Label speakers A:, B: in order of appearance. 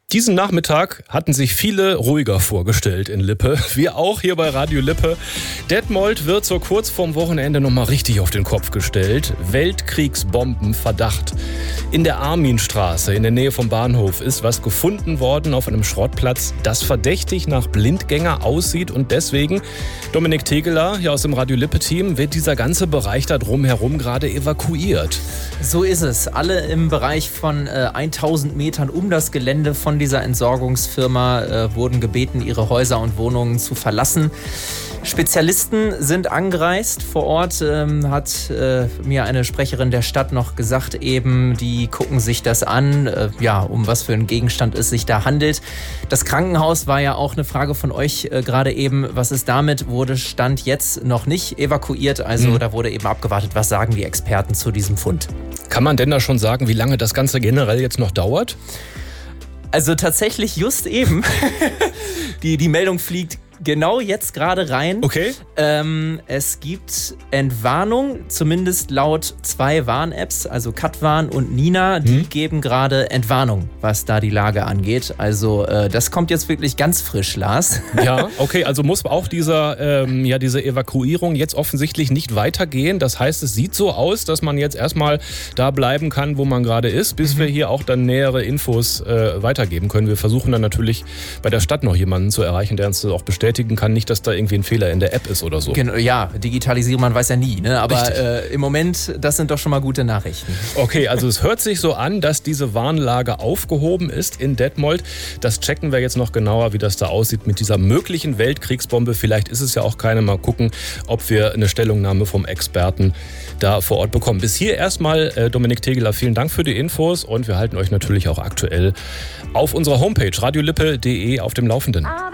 A: Diesen Nachmittag hatten sich viele ruhiger vorgestellt in Lippe. Wir auch hier bei Radio Lippe. Detmold wird so kurz vorm Wochenende nochmal richtig auf den Kopf gestellt. Weltkriegsbombenverdacht. In der Arminstraße in der Nähe vom Bahnhof ist was gefunden worden auf einem Schrottplatz, das verdächtig nach Blindgänger aussieht. Und deswegen, Dominik Tegeler hier aus dem Radio Lippe-Team, wird dieser ganze Bereich da drumherum gerade evakuiert.
B: So ist es. Alle im Bereich von 1000 Metern um das Gelände von dieser Entsorgungsfirma wurden gebeten, ihre Häuser und Wohnungen zu verlassen. Spezialisten sind angereist. Vor Ort hat mir eine Sprecherin der Stadt noch gesagt, eben, die gucken sich das an, um was für einen Gegenstand es sich da handelt. Das Krankenhaus war ja auch eine Frage von euch gerade eben. Was ist damit? Wurde Stand jetzt noch nicht evakuiert. Also da wurde eben abgewartet, was sagen die Experten zu diesem Fund.
A: Kann man denn da schon sagen, wie lange das Ganze generell jetzt noch dauert?
B: Also tatsächlich just eben. Die Meldung fliegt genau jetzt gerade rein.
A: Okay.
B: Es gibt Entwarnung, zumindest laut 2 Warn-Apps, also Katwarn und Nina, die geben gerade Entwarnung, was da die Lage angeht. Also das kommt jetzt wirklich ganz frisch, Lars.
A: Ja, okay, also muss auch diese Evakuierung jetzt offensichtlich nicht weitergehen. Das heißt, es sieht so aus, dass man jetzt erstmal da bleiben kann, wo man gerade ist, bis wir hier auch dann nähere Infos weitergeben können. Wir versuchen dann natürlich bei der Stadt noch jemanden zu erreichen, der uns das auch bestätigen kann, nicht, dass da irgendwie ein Fehler in der App ist oder so.
B: Genau, ja, Digitalisierung, man weiß ja nie, ne? Aber im Moment, das sind doch schon mal gute Nachrichten.
A: Okay, also es hört sich so an, dass diese Warnlage aufgehoben ist in Detmold. Das checken wir jetzt noch genauer, wie das da aussieht mit dieser möglichen Weltkriegsbombe. Vielleicht ist es ja auch keine. Mal gucken, ob wir eine Stellungnahme vom Experten da vor Ort bekommen. Bis hier erstmal Dominik Tegeler, vielen Dank für die Infos und wir halten euch natürlich auch aktuell auf unserer Homepage radiolippe.de auf dem Laufenden.